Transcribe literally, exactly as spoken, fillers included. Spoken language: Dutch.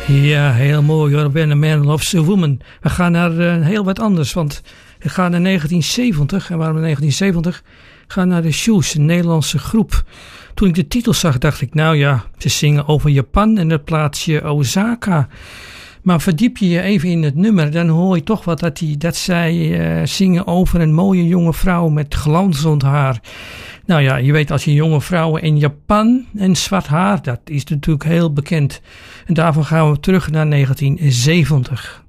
Ja, heel mooi hoor. When a Man Loves a Woman. We gaan naar uh, heel wat anders, want we gaan naar negentien zeventig. En waarom negentien zeventig? We gaan naar de Shoes, een Nederlandse groep. Toen ik de titel zag, dacht ik, nou ja, ze zingen over Japan en het plaatsje Osaka. Maar verdiep je je even in het nummer, dan hoor je toch wat dat, die, dat zij uh, zingen over een mooie jonge vrouw met glanzend haar. Nou ja, je weet als je jonge vrouwen in Japan en zwart haar, dat is natuurlijk heel bekend. En daarvan gaan we terug naar negentien zeventig.